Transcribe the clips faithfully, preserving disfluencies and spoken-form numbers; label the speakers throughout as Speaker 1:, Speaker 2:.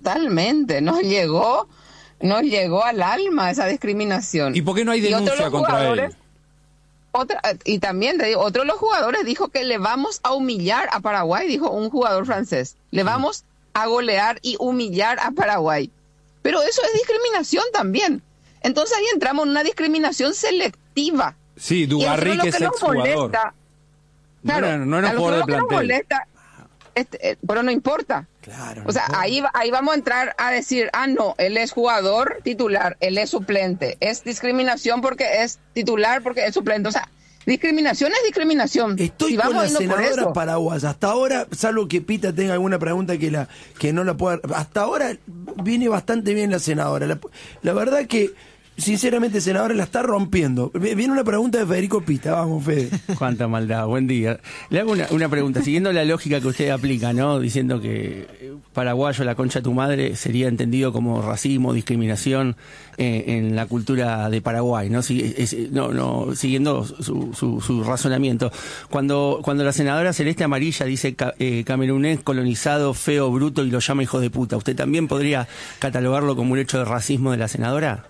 Speaker 1: totalmente. Nos llegó, nos llegó al alma esa discriminación.
Speaker 2: ¿Y por qué no hay denuncia contra él?
Speaker 1: Otra, y también te digo, otro de los jugadores dijo que le vamos a humillar a Paraguay, dijo un jugador francés. Le vamos a golear y humillar a Paraguay. Pero eso es discriminación también. Entonces ahí entramos en una discriminación selectiva.
Speaker 2: Sí, Dugarry, que es exjugador.
Speaker 1: Claro,
Speaker 2: no, no era un jugador de plantel.
Speaker 1: Molesta, este, eh, pero no importa.
Speaker 3: Claro,
Speaker 1: o sea,
Speaker 3: no
Speaker 1: ahí, ahí vamos a entrar a decir, ah, no, él es jugador titular, él es suplente. Es discriminación porque es titular, porque es suplente. O sea, discriminación es discriminación.
Speaker 3: Estoy
Speaker 1: si
Speaker 3: con
Speaker 1: vamos
Speaker 3: la
Speaker 1: por
Speaker 3: senadora
Speaker 1: eso.
Speaker 3: paraguaya. Hasta ahora, salvo que Pita tenga alguna pregunta que la que no la pueda... Hasta ahora viene bastante bien la senadora. La, la verdad que, sinceramente, senadora, la está rompiendo. Viene una pregunta de Federico Pita. Vamos, Fede.
Speaker 4: Cuánta maldad. Buen día. Le hago una, una pregunta. Siguiendo la lógica que usted aplica, ¿no? Diciendo que paraguayo, la concha de tu madre, sería entendido como racismo, discriminación eh, en la cultura de Paraguay, ¿no? Si, es, no, no siguiendo su, su, su razonamiento. Cuando, cuando la senadora Celeste Amarilla dice eh, camerunés colonizado, feo, bruto y lo llama hijo de puta, ¿usted también podría catalogarlo como un hecho de racismo de la senadora?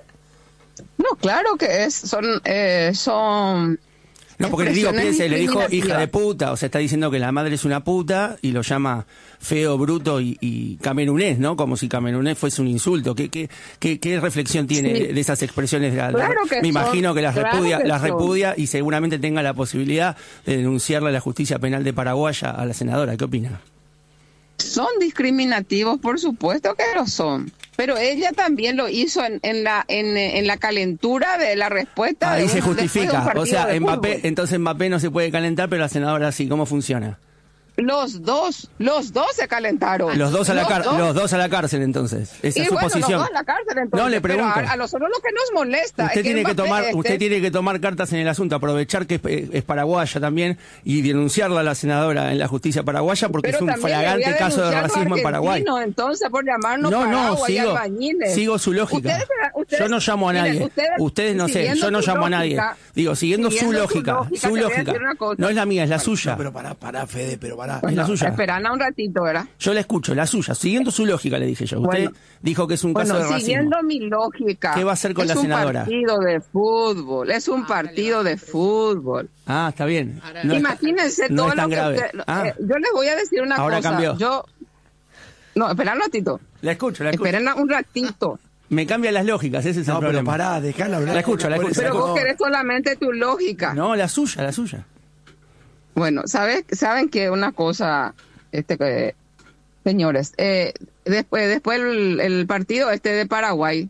Speaker 1: No, claro que es, son, eh, son.
Speaker 4: No, porque le digo, piense, le dijo hija de puta, o sea, está diciendo que la madre es una puta y lo llama feo, bruto y, y camerunés, ¿no? Como si camerunés fuese un insulto. ¿Qué, qué, qué, qué reflexión tiene sí. de esas expresiones? La,
Speaker 1: claro
Speaker 4: la,
Speaker 1: que
Speaker 4: me
Speaker 1: son,
Speaker 4: imagino que las
Speaker 1: claro
Speaker 4: repudia,
Speaker 1: que
Speaker 4: las
Speaker 1: son.
Speaker 4: repudia y seguramente tenga la posibilidad de denunciarle a la justicia penal de Paraguay a la senadora. ¿Qué opina?
Speaker 1: Son discriminativos, por supuesto que lo son. Pero ella también lo hizo en, en la en, en la calentura de la respuesta.
Speaker 4: Ahí
Speaker 1: de
Speaker 4: se
Speaker 1: un,
Speaker 4: justifica.
Speaker 1: De
Speaker 4: o sea, Mbappé,
Speaker 1: fútbol.
Speaker 4: entonces Mbappé no se puede calentar, pero la senadora sí. ¿Cómo funciona?
Speaker 1: Los dos, los dos se calentaron.
Speaker 4: Los dos a la cárcel,
Speaker 1: dos.
Speaker 4: los dos a la cárcel entonces. Esa
Speaker 1: y
Speaker 4: es su
Speaker 1: bueno,
Speaker 4: posición.
Speaker 1: Los dos a la cárcel, entonces,
Speaker 4: no le pregunto.
Speaker 1: Pero a, a nosotros lo que nos molesta
Speaker 4: usted
Speaker 1: es
Speaker 4: tiene
Speaker 1: que,
Speaker 4: que tomar,
Speaker 1: este...
Speaker 4: usted tiene que tomar cartas en el asunto, aprovechar que es, es paraguaya también y denunciarla a la senadora en la justicia paraguaya porque
Speaker 1: pero
Speaker 4: es un flagrante caso de racismo en Paraguay.
Speaker 1: Entonces por llamarnos
Speaker 4: no, no,
Speaker 1: Paraguay,
Speaker 4: sigo,
Speaker 1: albañiles.
Speaker 4: sigo su lógica.
Speaker 1: Ustedes, ustedes,
Speaker 4: yo no llamo a nadie.
Speaker 1: Miren, ustedes,
Speaker 4: ustedes no sé, yo no llamo
Speaker 1: lógica,
Speaker 4: a nadie. Digo, siguiendo, siguiendo su lógica, su lógica. Su lógica. No es la mía, es la suya.
Speaker 3: No, pero pará, pará, Fede, pero pará.
Speaker 1: Bueno,
Speaker 4: es la suya.
Speaker 1: Esperan un ratito, ¿verdad?
Speaker 4: Yo la escucho, la suya, siguiendo su lógica, le dije yo. Usted
Speaker 1: bueno,
Speaker 4: dijo que es un
Speaker 1: bueno,
Speaker 4: caso de racismo.
Speaker 1: Siguiendo mi lógica.
Speaker 4: ¿Qué va a hacer con
Speaker 1: es
Speaker 4: la senadora?
Speaker 1: Es un partido de fútbol, es un partido de fútbol.
Speaker 4: Ah, está bien.
Speaker 1: No Imagínense
Speaker 4: está,
Speaker 1: todo
Speaker 4: no es tan
Speaker 1: lo que
Speaker 4: grave.
Speaker 1: usted,
Speaker 4: ah.
Speaker 1: eh, yo les voy a decir una
Speaker 4: Ahora
Speaker 1: cosa.
Speaker 4: Cambió.
Speaker 1: Yo No, espera un ratito.
Speaker 4: La escucho, la escucho.
Speaker 1: Esperen un ratito.
Speaker 4: Me cambian las lógicas, ese es el
Speaker 3: no,
Speaker 4: problema.
Speaker 3: No, pero pará, dejala hablar.
Speaker 4: La escucho, la escucho.
Speaker 1: Pero vos querés solamente tu lógica.
Speaker 4: No, la suya, la suya.
Speaker 1: Bueno, ¿sabes? ¿Saben que una cosa, este que señores, eh, después después el, el partido este de Paraguay,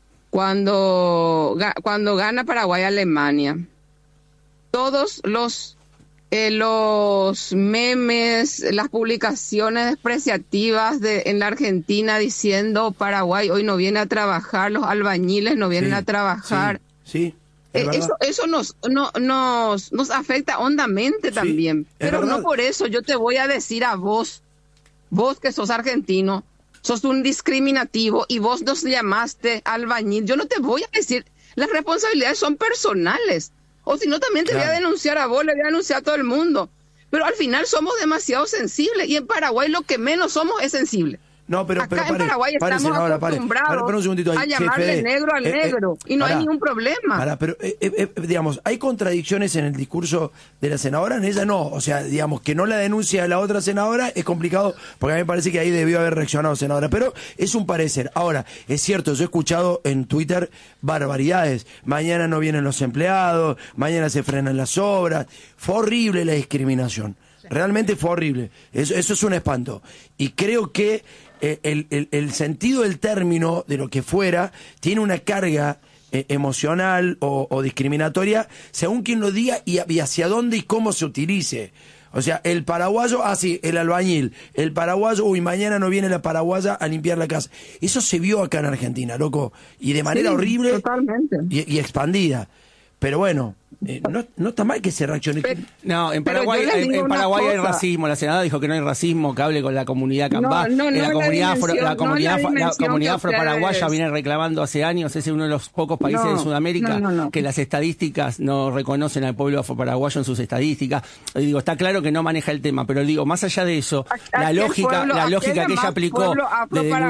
Speaker 1: cuando cuando gana Paraguay a Alemania, todos los eh, los memes, las publicaciones despreciativas de en la Argentina diciendo Paraguay hoy no viene a trabajar, los albañiles no vienen
Speaker 3: sí,
Speaker 1: a trabajar.
Speaker 3: Sí, sí.
Speaker 1: Eh, eso eso nos no, nos nos afecta hondamente también,
Speaker 3: sí,
Speaker 1: pero no por eso yo te voy a decir a vos, vos que sos argentino, sos un discriminativo y vos nos llamaste albañil. Yo no te voy a decir, las responsabilidades son personales. O si no, también te claro. voy a denunciar a vos, le voy a denunciar a todo el mundo. Pero al final somos demasiado sensibles y en Paraguay lo que menos somos es sensible.
Speaker 3: No, pero,
Speaker 1: Acá
Speaker 3: pero
Speaker 1: en
Speaker 3: pare,
Speaker 1: Paraguay
Speaker 3: pare,
Speaker 1: estamos
Speaker 3: senadora,
Speaker 1: acostumbrados
Speaker 3: pare, pare, un segundito ahí.
Speaker 1: a llamarle
Speaker 3: sí, Fede,
Speaker 1: negro al
Speaker 3: eh,
Speaker 1: negro
Speaker 3: eh,
Speaker 1: y no
Speaker 3: pará,
Speaker 1: hay ningún problema.
Speaker 3: Pará, pero, eh, eh, digamos, ¿hay contradicciones en el discurso de la senadora? En ella no. O sea, digamos, que no la denuncia a la otra senadora es complicado porque a mí me parece que ahí debió haber reaccionado senadora. Pero es un parecer. Ahora, es cierto, yo he escuchado en Twitter barbaridades. Mañana no vienen los empleados, mañana se frenan las obras. Fue horrible la discriminación. Realmente fue horrible. Eso, eso es un espanto. Y creo que El, el, el sentido del término, de lo que fuera, tiene una carga eh, emocional o, o discriminatoria según quien lo diga y, y hacia dónde y cómo se utilice. O sea, el paraguayo, ah sí, el albañil, el paraguayo, uy, mañana no viene la paraguaya a limpiar la casa. Eso se vio acá en Argentina, loco, y de manera
Speaker 1: sí,
Speaker 3: horrible
Speaker 1: totalmente.
Speaker 3: Y, y expandida. Pero bueno, eh, no, no está mal que se reaccione.
Speaker 4: Pero, no, en Paraguay, en, en Paraguay hay racismo. La senadora dijo que no hay racismo, que hable con la comunidad cambá. No, no, no, la, comunidad afro, la comunidad, no la, la comunidad afroparaguaya viene reclamando hace años. Es uno de los pocos países no, de Sudamérica no, no, no. que las estadísticas no reconocen al pueblo afroparaguayo en sus estadísticas. Y digo, está claro que no maneja el tema, pero digo, más allá de eso, ¿A, la lógica, pueblo, la lógica que ella aplicó de